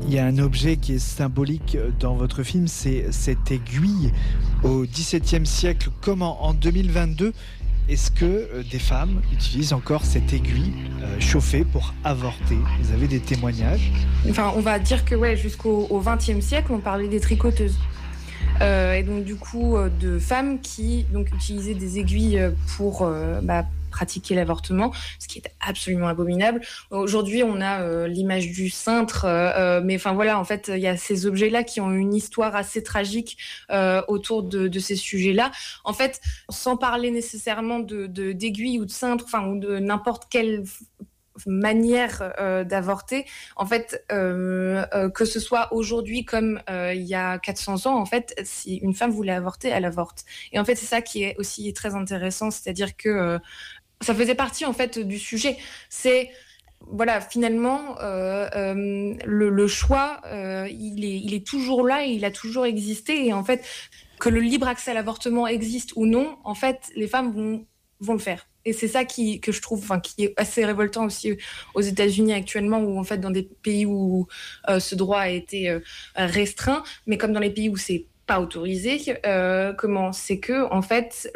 Il y a un objet qui est symbolique dans votre film, c'est cette aiguille. Au XVIIe siècle, comme en 2022, est-ce que des femmes utilisent encore cette aiguille chauffée pour avorter ? Vous avez des témoignages ? Enfin, on va dire que jusqu'au XXe siècle, on parlait des tricoteuses. Et donc du coup, de femmes qui donc utilisaient des aiguilles pour pratiquer l'avortement, ce qui est absolument abominable. Aujourd'hui, on a l'image du cintre, mais enfin voilà, en fait, il y a ces objets-là qui ont une histoire assez tragique autour de ces sujets-là. En fait, sans parler nécessairement d'aiguilles ou de cintre, enfin ou de n'importe quelle manière d'avorter, en fait, que ce soit aujourd'hui comme il y a 400 ans, en fait, si une femme voulait avorter, elle avorte. Et en fait, c'est ça qui est aussi très intéressant, c'est-à-dire que ça faisait partie en fait du sujet. C'est voilà, finalement, le choix, il est toujours là, et il a toujours existé, et en fait, que le libre accès à l'avortement existe ou non, en fait, les femmes vont le faire. Et c'est ça que je trouve, qui est assez révoltant aussi aux États-Unis actuellement, où en fait, dans des pays où ce droit a été restreint, mais comme dans les pays où c'est pas autorisé, c'est que en fait,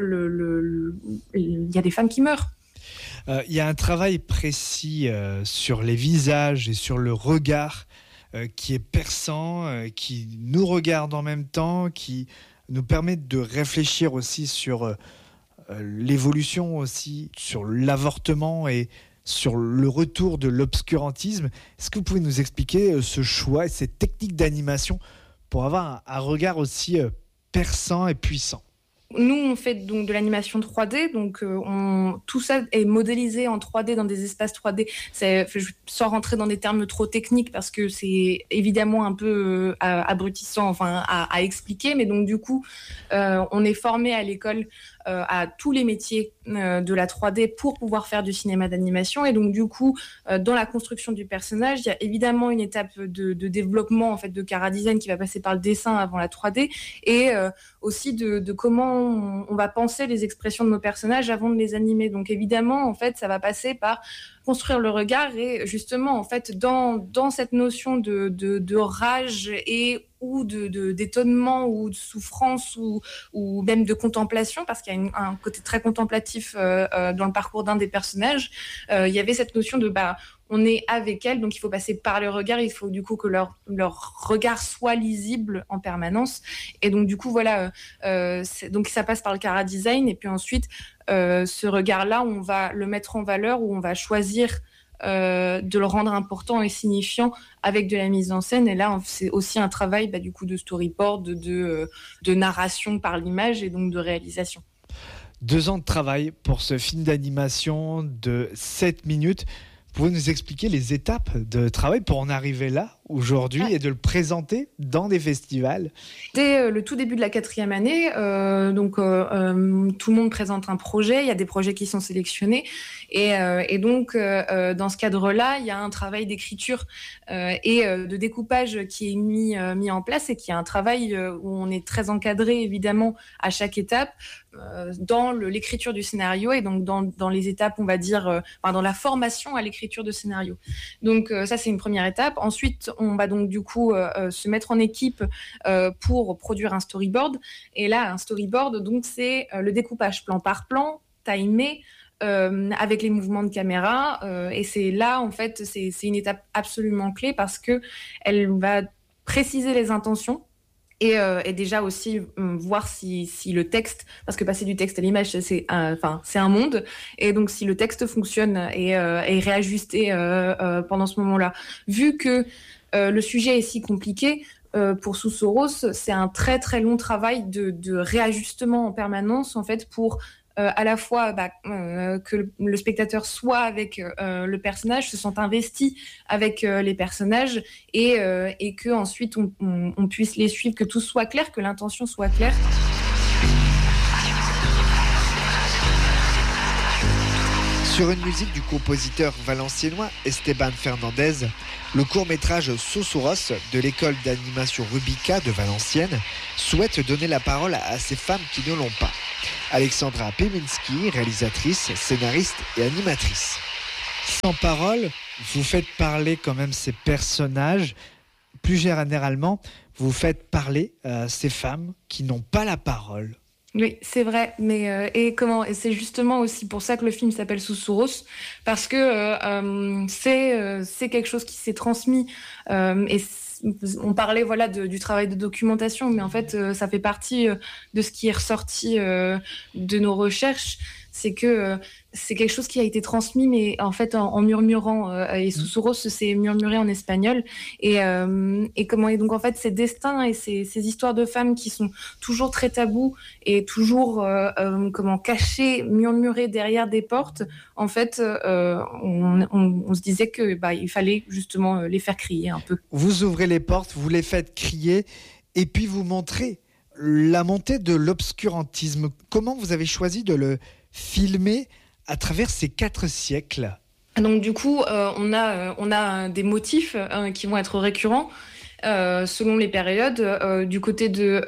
il y a des femmes qui meurent. Il y a un travail précis sur les visages et sur le regard qui est perçant, qui nous regarde en même temps, qui nous permet de réfléchir aussi sur l'évolution aussi, sur l'avortement et sur le retour de l'obscurantisme. Est-ce que vous pouvez nous expliquer ce choix et cette technique d'animation pour avoir un regard aussi perçant et puissant ? Nous, on fait donc de l'animation 3D, donc tout ça est modélisé en 3D dans des espaces 3D. Sans rentrer dans des termes trop techniques parce que c'est évidemment un peu abrutissant, à expliquer. Mais donc du coup, on est formé à l'école à tous les métiers de la 3D pour pouvoir faire du cinéma d'animation. Et donc du coup, dans la construction du personnage, il y a évidemment une étape de développement en fait de chara-design qui va passer par le dessin avant la 3D, et aussi de comment on va penser les expressions de nos personnages avant de les animer. Donc évidemment, en fait, ça va passer par construire le regard, et justement, en fait, dans cette notion de rage et ou d'étonnement ou de souffrance ou même de contemplation, parce qu'il y a un côté très contemplatif dans le parcours d'un des personnages. Il y avait cette notion de on est avec elle, donc il faut passer par le regard, il faut du coup que leur regard soit lisible en permanence. Et donc du coup voilà, donc ça passe par le chara-design, et puis ensuite ce regard-là, on va le mettre en valeur, ou on va choisir de le rendre important et signifiant avec de la mise en scène. Et là, c'est aussi un travail du coup de storyboard, de narration par l'image, et donc de réalisation. 2 ans de travail pour ce film d'animation de 7 minutes. Vous pouvez nous expliquer les étapes de travail pour en arriver là, aujourd'hui, et de le présenter dans des festivals ? Dès le tout début de la 4e année, tout le monde présente un projet, il y a des projets qui sont sélectionnés, et donc dans ce cadre-là, il y a un travail d'écriture et de découpage qui est mis en place, et qui est un travail où on est très encadré évidemment à chaque étape dans l'écriture du scénario, et donc dans les étapes, on va dire, dans la formation à l'écriture de scénario. Donc ça, c'est une première étape. Ensuite, on va donc du coup se mettre en équipe pour produire un storyboard. Et là, un storyboard, donc c'est le découpage plan par plan, timé, avec les mouvements de caméra. Et c'est là, en fait, c'est une étape absolument clé, parce que elle va préciser les intentions. Et déjà aussi voir si le texte, parce que passer du texte à l'image, c'est un monde, et donc si le texte fonctionne et réajusté pendant ce moment-là. Vu que le sujet est si compliqué, pour Susurros, c'est un très très long travail de réajustement en permanence, en fait, pour à la fois que le spectateur soit avec le personnage, se sente investi avec les personnages, et que ensuite on puisse les suivre, que tout soit clair, que l'intention soit claire. Sur une musique du compositeur valenciennois Esteban Fernandez, le court-métrage Susurros de l'école d'animation Rubica de Valenciennes souhaite donner la parole à ces femmes qui ne l'ont pas. Alexandra Peminski, réalisatrice, scénariste et animatrice. Sans parole, vous faites parler quand même ces personnages. plus généralement, vous faites parler ces femmes qui n'ont pas la parole. Oui, c'est vrai, mais et c'est justement aussi pour ça que le film s'appelle Susurros, parce que c'est quelque chose qui s'est transmis on parlait du travail de documentation, mais en fait ça fait partie de ce qui est ressorti de nos recherches, c'est que c'est quelque chose qui a été transmis, mais en fait en murmurant. Et Susurros, c'est murmuré en espagnol. Et donc en fait ces destins et ces histoires de femmes qui sont toujours très tabous et toujours cachées, murmurées derrière des portes. En fait, on se disait que il fallait justement les faire crier un peu. Vous ouvrez les portes, vous les faites crier, et puis vous montrez la montée de l'obscurantisme. Comment vous avez choisi de le filmer à travers ces 4 siècles? Donc du coup, on a des motifs qui vont être récurrents selon les périodes. Du côté de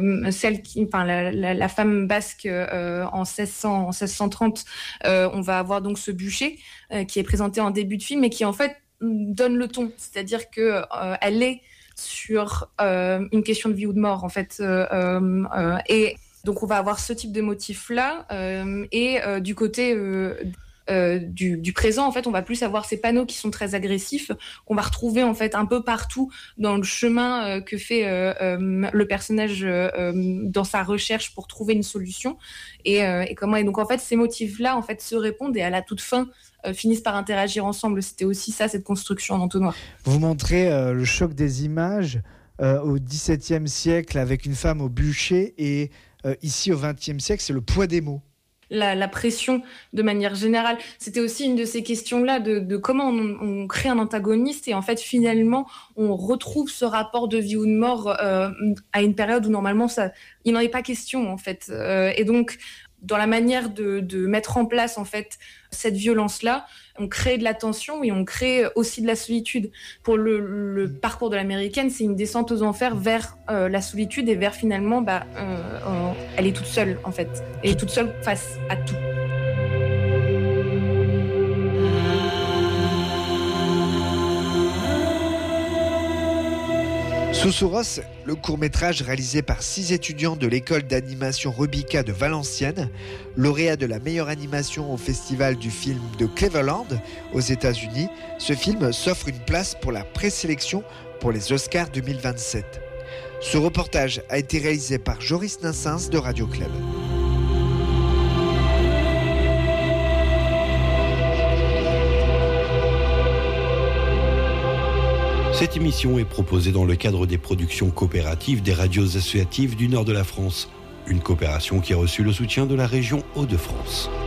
la femme basque en 1630, on va avoir donc ce bûcher qui est présenté en début de film et qui en fait donne le ton, c'est-à-dire que elle est sur une question de vie ou de mort en fait, et donc on va avoir ce type de motif-là, et du côté du présent, en fait, on va plus avoir ces panneaux qui sont très agressifs, qu'on va retrouver en fait un peu partout dans le chemin que fait le personnage dans sa recherche pour trouver une solution. Et donc en fait ces motifs-là en fait se répondent et à la toute fin finissent par interagir ensemble. C'était aussi ça, cette construction en entonnoir. Vous montrez le choc des images au XVIIe siècle avec une femme au bûcher et ici au XXe siècle, c'est le poids des mots. La pression de manière générale. C'était aussi une de ces questions-là de comment on crée un antagoniste et en fait finalement on retrouve ce rapport de vie ou de mort à une période où normalement il n'en est pas question en fait. Et donc dans la manière de mettre en place en fait cette violence-là, on crée de la tension et on crée aussi de la solitude. Pour le parcours de l'américaine, c'est une descente aux enfers vers la solitude et vers finalement, elle est toute seule en fait. Elle est toute seule face à tout. Susurros, le court-métrage réalisé par 6 étudiants de l'école d'animation Rubica de Valenciennes, lauréat de la meilleure animation au festival du film de Cleveland aux États-Unis. Ce film s'offre une place pour la présélection pour les Oscars 2027. Ce reportage a été réalisé par Joris Nassens de Radio Club. Cette émission est proposée dans le cadre des productions coopératives des radios associatives du nord de la France. Une coopération qui a reçu le soutien de la région Hauts-de-France.